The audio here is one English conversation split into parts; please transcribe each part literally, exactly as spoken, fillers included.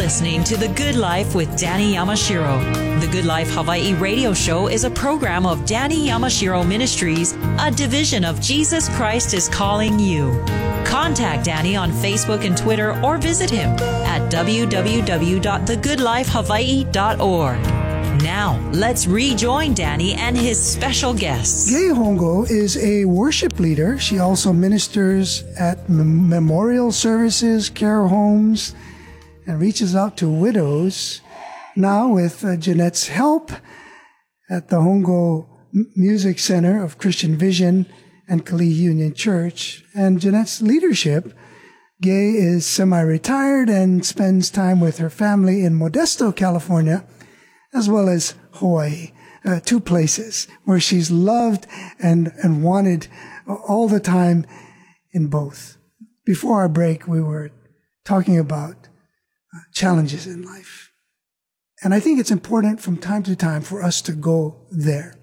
listening to The Good Life with Danny Yamashiro. The Good Life Hawaii radio show is a program of Danny Yamashiro Ministries, a division of Jesus Christ is Calling You. Contact Danny on Facebook and Twitter or visit him at w w w dot the good life hawaii dot org. Now, let's rejoin Danny and his special guests. Gay Hongo is a worship leader. She also ministers at m- memorial services, care homes, and reaches out to widows. Now, with uh, Jeanette's help at the Hongo M- Music Center of Christian Vision and Kali Union Church, and Jeanette's leadership, Gay is semi-retired and spends time with her family in Modesto, California, as well as Hawaii, uh, two places where she's loved and, and wanted all the time in both. Before our break, we were talking about uh, challenges in life. And I think it's important from time to time for us to go there.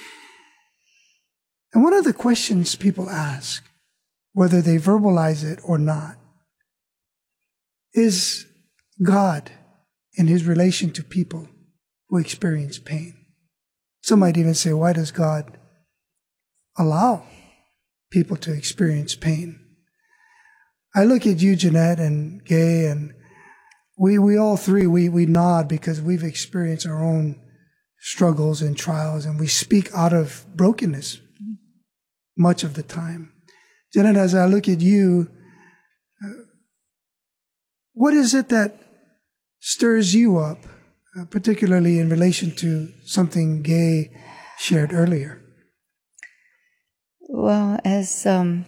And one of the questions people ask, whether they verbalize it or not, is God in his relation to people who experience pain. Some might even say, why does God allow people to experience pain? I look at you, Jeanette, and Gay, and we, we all three, we, we nod because we've experienced our own struggles and trials, and we speak out of brokenness much of the time. Jeanette, as I look at you, uh, what is it that stirs you up, uh, particularly in relation to something Gay shared earlier? Well, as um,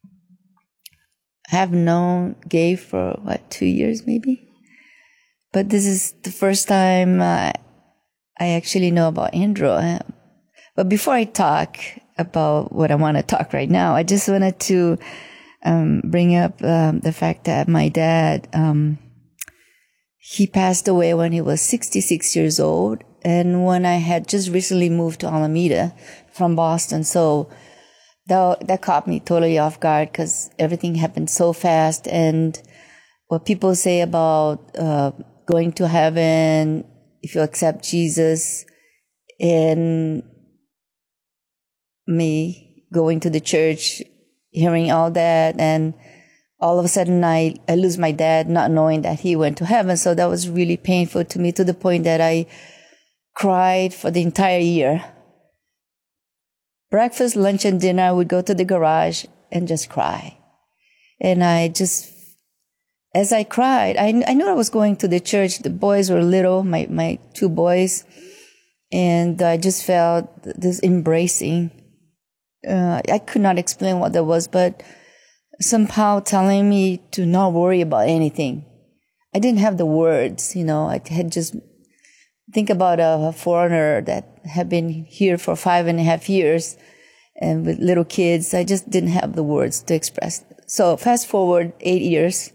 I have known Gay for, what, two years maybe? But this is the first time uh, I actually know about Andrew. But before I talk about what I want to talk right now, I just wanted to um, bring up um, the fact that my dad, um, he passed away when he was sixty-six years old. And when I had just recently moved to Alameda from Boston, so that, that caught me totally off guard because everything happened so fast. And what people say about uh, going to heaven if you accept Jesus, and me going to the church, hearing all that, and all of a sudden I, I lose my dad, not knowing that he went to heaven. So that was really painful to me, to the point that I cried for the entire year. Breakfast, lunch, and dinner, I would go to the garage and just cry. And I just, as I cried, I, I knew I was going to the church. The boys were little, my, my two boys. And I just felt this embracing. Uh, I could not explain what that was, but somehow telling me to not worry about anything. I didn't have the words, you know. I had just think about a, a foreigner that had been here for five and a half years and with little kids. I just didn't have the words to express. So fast forward eight years.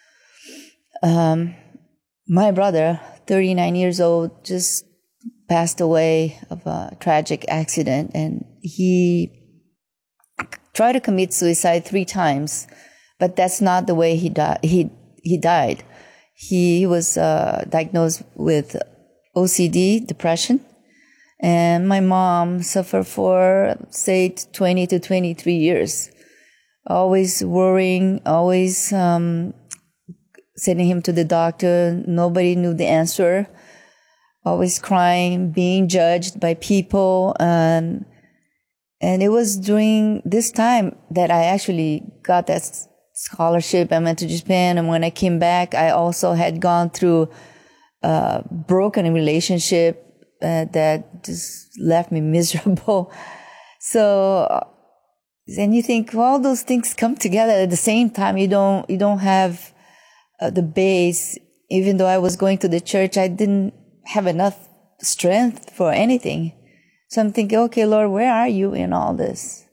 Um, my brother, thirty-nine years old, just passed away of a tragic accident, and he tried to commit suicide three times, but that's not the way he died. He he died. He was uh, diagnosed with O C D, depression, and my mom suffered for, say, twenty to twenty-three years, always worrying, always um, sending him to the doctor. Nobody knew the answer. Always crying, being judged by people. And, and it was during this time that I actually got that scholarship. I went to Japan. And when I came back, I also had gone through a broken relationship uh, that just left me miserable. So, and you think, well, all those things come together at the same time. You don't, you don't have uh, the base. Even though I was going to the church, I didn't have enough strength for anything. So I'm thinking, okay, Lord, where are you in all this?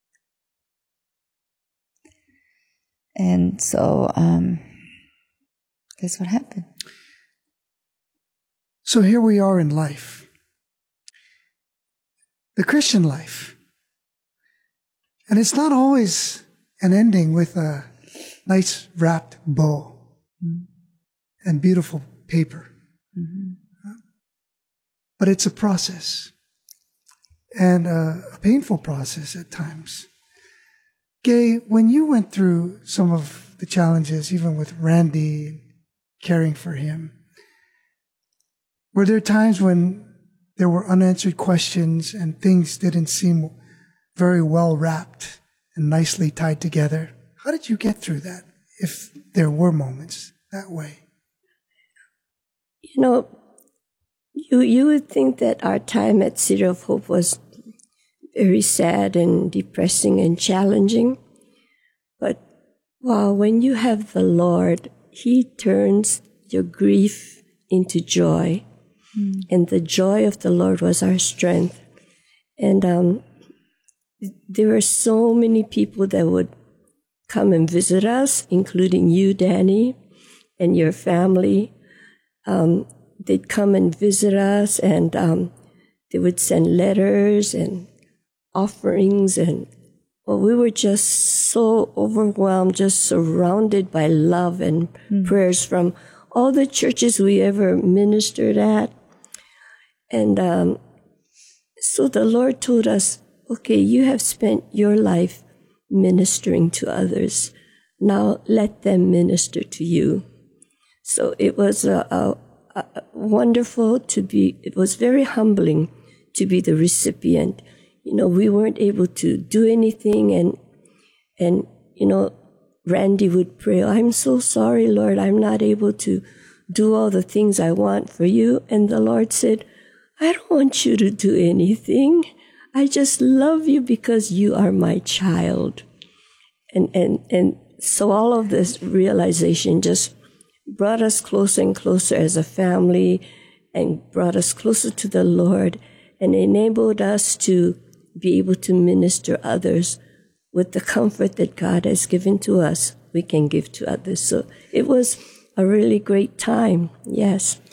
And so um, that's what happened. So here we are in life, the Christian life. And it's not always an ending with a nice wrapped bow and beautiful paper. Mm-hmm. But it's a process, and a painful process at times. Gay, when you went through some of the challenges, even with Randy, caring for him, were there times when there were unanswered questions and things didn't seem very well wrapped and nicely tied together? How did you get through that, if there were moments that way? You know, you you would think that our time at City of Hope was very sad and depressing and challenging. But wow, when you have the Lord, He turns your grief into joy. Mm. And the joy of the Lord was our strength. And um, there were so many people that would come and visit us, including you, Danny, and your family. Um, they'd come and visit us, and um, they would send letters and offerings, and well, we were just so overwhelmed, just surrounded by love and mm. prayers from all the churches we ever ministered at. And um, so the Lord told us, okay, you have spent your life ministering to others. Now let them minister to you. So it was a, a, a wonderful to be, it was very humbling to be the recipient. You know, we weren't able to do anything, and, and, you know, Randy would pray, I'm so sorry, Lord, I'm not able to do all the things I want for you. And the Lord said, I don't want you to do anything. I just love you because you are my child. And, and, and so all of this realization just brought us closer and closer as a family, and brought us closer to the Lord, and enabled us to be able to minister others with the comfort that God has given to us, we can give to others. So it was a really great time, yes.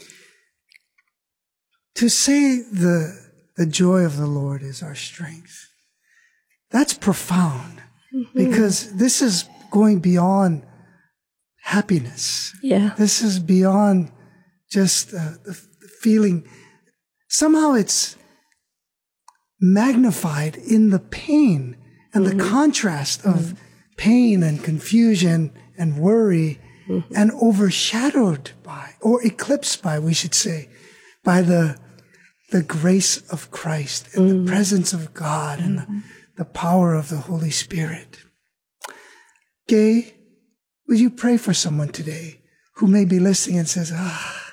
To say the, the joy of the Lord is our strength, that's profound, mm-hmm. because this is going beyond happiness. Yeah. This is beyond just uh, the, the feeling. Somehow it's magnified in the pain and mm-hmm. the contrast of mm-hmm. pain and confusion and worry, mm-hmm. and overshadowed by, or eclipsed by, we should say, by the the grace of Christ and mm-hmm. the presence of God mm-hmm. and the, the power of the Holy Spirit. Gay, would you pray for someone today who may be listening and says, ah,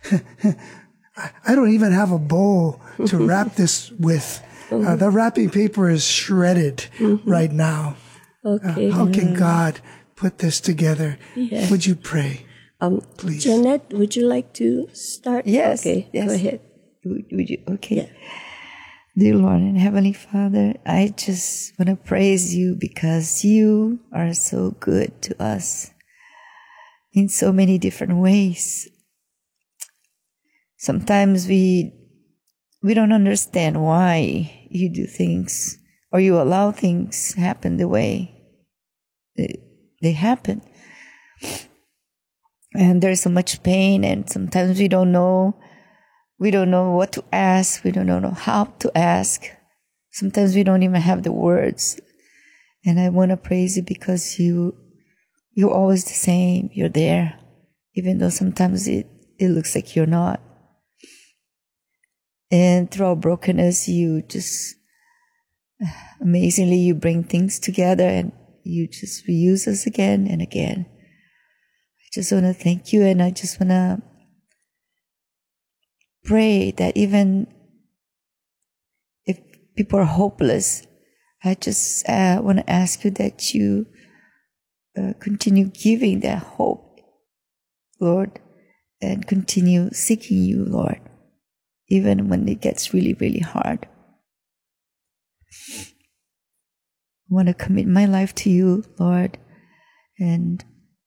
I don't even have a bowl to wrap this with. Mm-hmm. Uh, the wrapping paper is shredded mm-hmm. right now. Okay. Uh, how can God put this together? Yeah. Would you pray, um, please? Jeanette, would you like to start? Yes. Okay, yes. Go ahead. Would, would you? Okay. Yeah. Dear Lord and Heavenly Father, I just want to praise you because you are so good to us in so many different ways. Sometimes we we don't understand why you do things, or you allow things happen the way they, they happen. And there's so much pain, and sometimes we don't know We don't know what to ask. We don't know how to ask. Sometimes we don't even have the words. And I want to praise you because you, you're always the same. You're there, even though sometimes it, it looks like you're not. And through our brokenness, you just, amazingly, you bring things together, and you just reuse us again and again. I just want to thank you, and I just want to pray that even if people are hopeless, I just uh, want to ask you that you uh, continue giving that hope, Lord, and continue seeking you, Lord, even when it gets really, really hard. I want to commit my life to you, Lord, and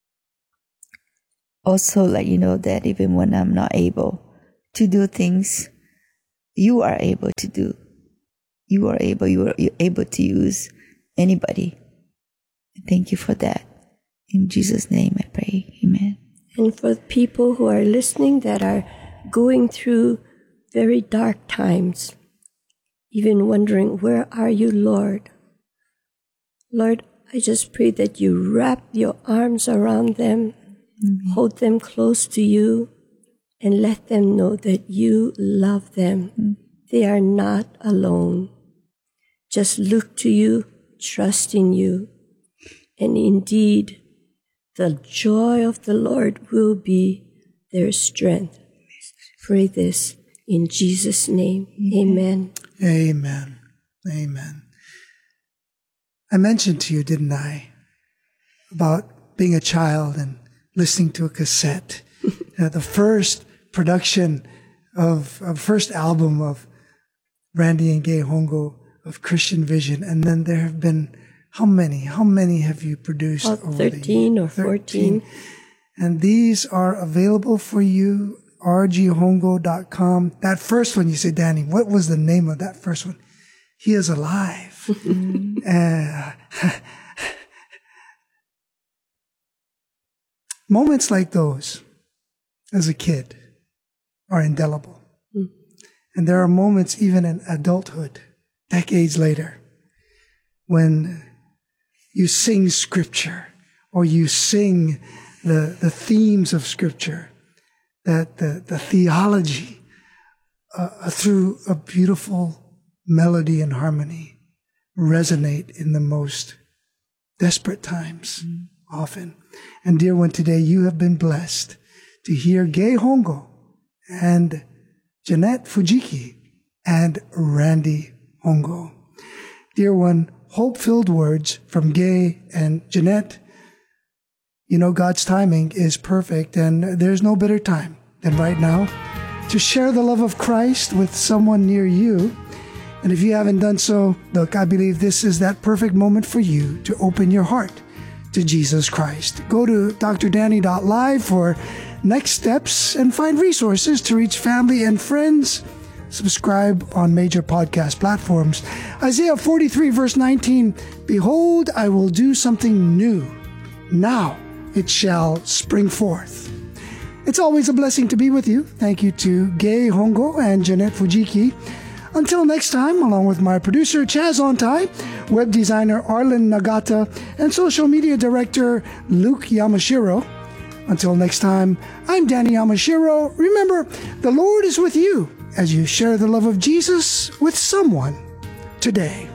also let you know that even when I'm not able to do things, you are able to do. You are able, you are able to use anybody. Thank you for that. In Jesus' name I pray. Amen. And for people who are listening that are going through very dark times, even wondering, where are you, Lord? Lord, I just pray that you wrap your arms around them, mm-hmm. hold them close to you, and let them know that you love them. Mm-hmm. They are not alone. Just look to you, trust in you, and indeed, the joy of the Lord will be their strength. Pray this in Jesus' name. Amen. Amen. Amen. I mentioned to you, didn't I, about being a child and listening to a cassette. uh, the first production of, of first album of Randy and Gay Hongo of Christian Vision. And then there have been, how many? How many have you produced? About over thirteen the or fourteen. And these are available for you, r g hongo dot com. That first one, you say, Danny, what was the name of that first one? He is alive. uh, moments like those, as a kid, are indelible. Mm. And there are moments even in adulthood, decades later, when you sing Scripture or you sing the, the themes of Scripture, that the, the theology uh, through a beautiful melody and harmony resonate in the most desperate times, mm. often. And dear one, today you have been blessed to hear Gay Hongo and Jeanette Fujiki and Randy Hongo. Dear one, hope-filled words from Gay and Jeanette. You know, God's timing is perfect, and there's no better time than right now to share the love of Christ with someone near you. And if you haven't done so, look, I believe this is that perfect moment for you to open your heart to Jesus Christ. Go to d r danny dot live for next steps and find resources to reach family and friends. Subscribe on major podcast platforms. Isaiah forty-three verse nineteen, behold, I will do something new. Now it shall spring forth. It's always a blessing to be with you. Thank you to Gay Hongo and Jeanette Fujiki. Until next time, along with my producer Chaz Ontai, web designer Arlen Nagata, and social media director Luke Yamashiro. Until next time, I'm Danny Yamashiro. Remember, the Lord is with you as you share the love of Jesus with someone today.